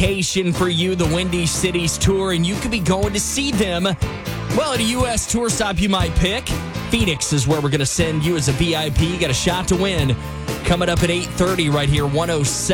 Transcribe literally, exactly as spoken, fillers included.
vacation for you, the Windy Cities Tour, and you could be going to see them, well, at a U S tour stop you might pick. Phoenix is where we're going to send you as a V I P. You got a shot to win. Coming up at eight thirty right here, one oh seven.